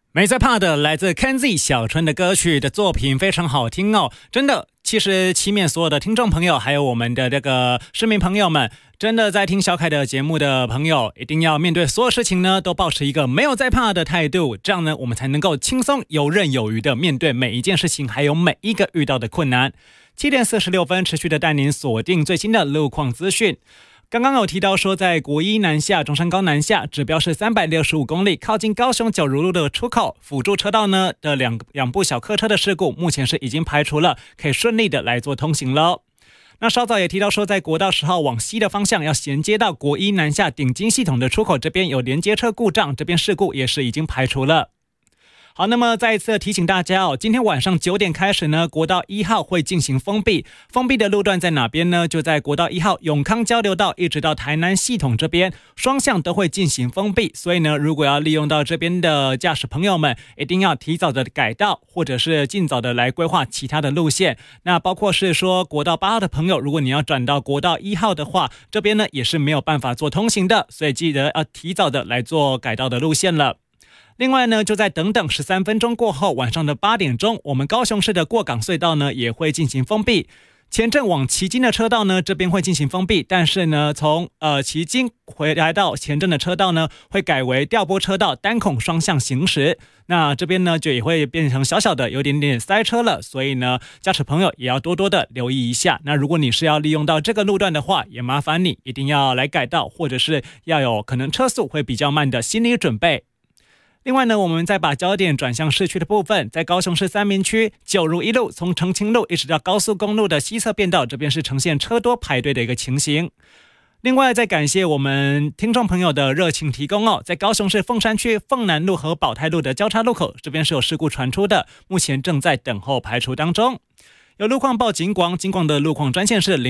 没在怕的，来自 Kenzie 小春的歌曲的作品非常好听哦，真的。其实期面所有的听众朋友，还有我们的这个市民朋友们，真的在听小凯的节目的朋友，一定要面对所有事情呢，都保持一个没有在怕的态度，这样呢，我们才能够轻松游刃有余的面对每一件事情，还有每一个遇到的困难。7点46分，持续的带您锁定最新的路况资讯。刚刚有提到说，在国一南下中山高南下指标是365公里，靠近高雄九如路的出口辅助车道呢的两部小客车的事故，目前是已经排除了，可以顺利的来做通行了。那稍早也提到说，在国道10号往西的方向要衔接到国一南下顶金系统的出口，这边有连接车故障，这边事故也是已经排除了。好，那么再一次提醒大家哦，今天晚上9点开始呢，国道1号会进行封闭。封闭的路段在哪边呢？就在国道1号永康交流道一直到台南系统这边，双向都会进行封闭。所以呢，如果要利用到这边的驾驶朋友们，一定要提早的改道，或者是尽早的来规划其他的路线。那包括是说国道8号的朋友，如果你要转到国道1号的话，这边呢也是没有办法做通行的，所以记得要提早的来做改道的路线了。另外呢，就在等等13分钟过后，晚上的8点钟，我们高雄市的过港隧道呢也会进行封闭。前镇往旗津的车道呢，这边会进行封闭，但是呢，从旗津回来到前镇的车道呢，会改为调拨车道，单孔双向行驶。那这边呢，就也会变成小小的有点点塞车了，所以呢，驾驶朋友也要多多的留意一下。那如果你是要利用到这个路段的话，也麻烦你一定要来改道，或者是要有可能车速会比较慢的心理准备。另外呢，我们再把焦点转向市区的部分，在高雄市三民区九如一路从澄清路一直到高速公路的西侧变道，这边是呈现车多排队的一个情形。另外再感谢我们听众朋友的热情提供哦，在高雄市凤山区凤南路和保泰路的交叉路口，这边是有事故传出的，目前正在等候排除当中。有路况报警广的路况专线是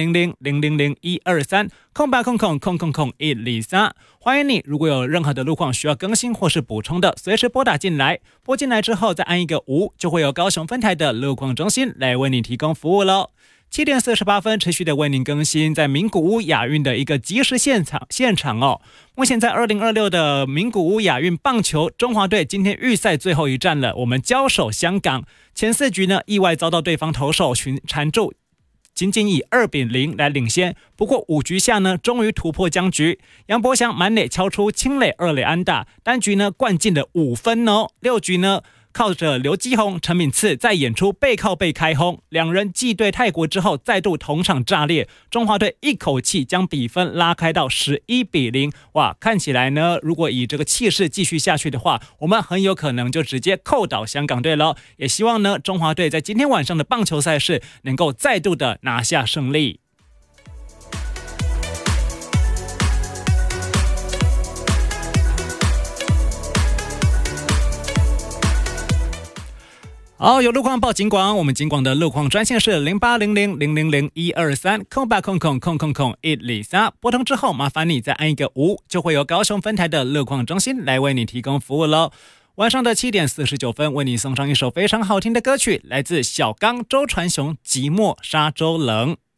0800000123空白空123，欢迎你，如果有任何的路况需要更新或是补充的，随时拨打进来，拨进来之后再按一个5，就会有高雄分台的路况中心来为你提供服务咯。7点48分，持续的为您更新在名古屋亚运的一个即时现场哦。目前在2026的名古屋亚运棒球，中华队今天预赛最后一战了，我们交手香港，前4局呢意外遭到对方投手缠住，仅仅以2-0来领先，不过5局下呢，终于突破僵局。杨伯祥满垒敲出清垒2垒安打，单局呢灌进了5分哦。6局呢，靠着刘基宏、陈敏次再演出背靠背开轰，两人继对泰国之后再度同场炸裂，中华队一口气将比分拉开到11-0。哇，看起来呢，如果以这个气势继续下去的话，我们很有可能就直接扣倒香港队了。也希望呢，中华队在今天晚上的棒球赛事能够再度的拿下胜利。好，有路况报警广，我们警广的路况专线是0800000123空白空123，拨通之后麻烦你再按一个5，就会由高雄分台的路况中心来为你提供服务咯。晚上的7点49分，为你送上一首非常好听的歌曲，来自小刚周传雄寂寞沙洲冷。